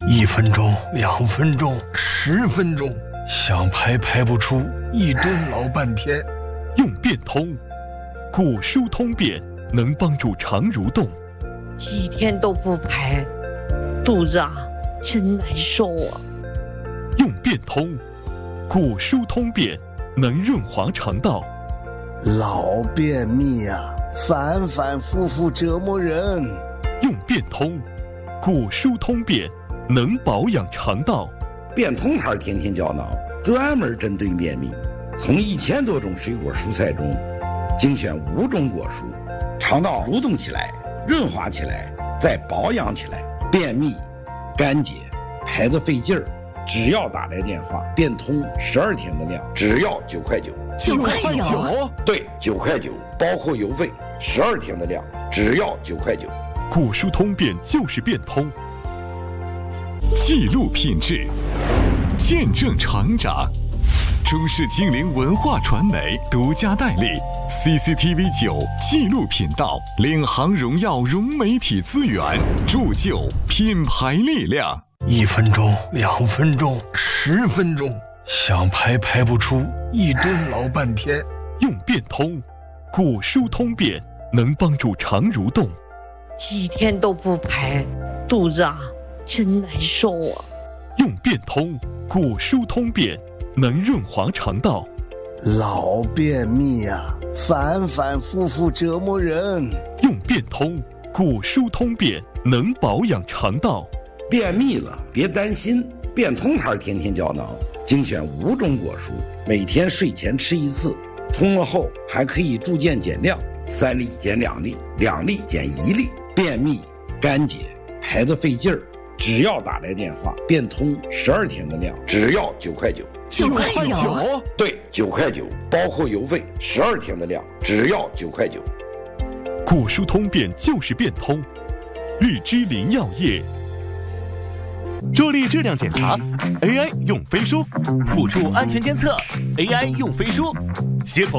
1分钟、2分钟、10分钟，想排排不出，一蹲老半天。 用变通，骨疏通便能帮助肠蠕动。 几天都不排，肚子真难受啊。 用变通，骨疏通便能润滑肠道。 老便秘反反复复折磨人。 用变通，骨疏通便能保养肠道。 变通牌天天胶囊专门针对便秘，从1000多种水果蔬菜中精选5种果蔬，肠道蠕动起来，润滑起来，再保养起来。便秘、干结、排得费劲儿，只要打来电话，变通12天的量，只要9块9。 9块9？ 对，9块9，包括邮费，12天的量，只要9块9。 骨疏通便就是变通。 记录品质，见证成长。中视精灵文化传媒独家代理 CCTV9 纪录频道，领航荣耀融媒体资源，铸就品牌力量。 1分钟、2分钟、10分钟，想排排不出，一蹲老半天。 用变通，骨疏通便能帮助肠蠕动。 几天都不排，肚子真难受啊。 用变通，骨疏通便能润滑肠道。 老便秘反反复复折磨人。 用变通，骨疏通便能保养肠道。 便秘了别担心，变通牌天天胶囊精选5种果蔬，每天睡前吃1次，通了后还可以逐渐减量，3粒减2粒，2粒减1粒。便秘、干结、排得费劲儿，只要打来电话，变通12天的量，只要9块9。 9块9？ 对，9块9，包括邮费12天的量，只要9块9。 骨疏通便就是变通。绿芝林药业。 助力质量检查 AI 用飞书， 辅助安全监测 AI 用飞书，协同